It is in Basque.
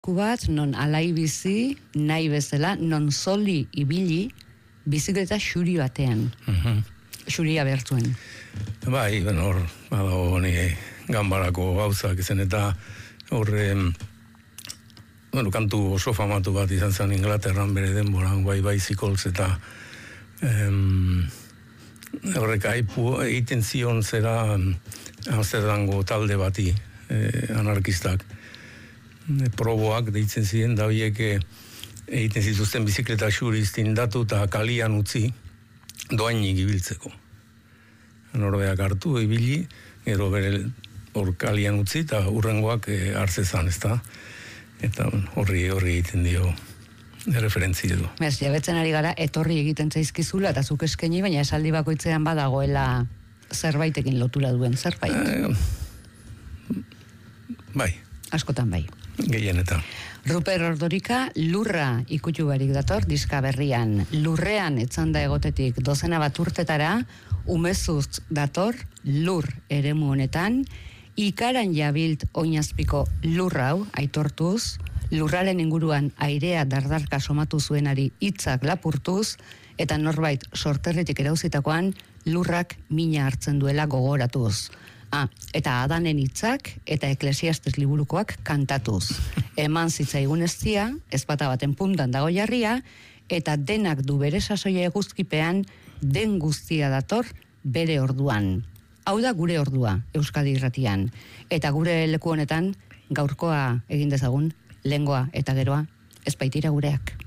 bat, non alai bizi, nahi bezala, non soli ibili, bizikleta xuri batean. Xuria bertuen. Bai, hor, badago ganbarako gauzak izan eta horre, kantu oso famatu bat izan zen Inglaterran bere denboran, bai Bicycles eta horrek egiten zion zera Amsterdango talde bati, anarkistak. Proboak deitzen ziren, da horiek egiten zituzten bizikleta xuriz tindatu eta kalian utzi doainik ibiltzeko. Norbeak hartu, ibili, gero bere hor kalian utzi eta urrengoak hartzezan, ezta? Eta horri egiten dio referentzi edo. Jabetzen ari gara, etorri egiten zaizkizula eta zuk eskaini, baina esaldi bakoitzean badagoela zerbaitekin lotura duen zerbait. Bai. Askotan bai. Gehienetan. Ruper Ordorika lurra ikutu barik dator diska berrian. Lurrean etzanda egotetik 12 bat urtetara, umezuz dator lur eremu honetan, ikaran jabilt oinazpiko lurra hau aitortuz, lurraren inguruan airea dardarka somatu zuenari hitzak lapurtuz, eta norbait sorterritik erauzitakoan lurrak mina hartzen duela gogoratuz. Eta Adanen hitzak eta Eklesiastes liburukoak kantatuz. Eman zitzaigun eztia, ezpata baten puntan dago jarria, eta denak du bere sasoia eguzkipean, den guztia dator bere orduan. Hau da gure ordua, Euskadi Irratian. Eta gure leku honetan, gaurkoa egin dezagun, lehengoa eta geroa, ez baitira gureak.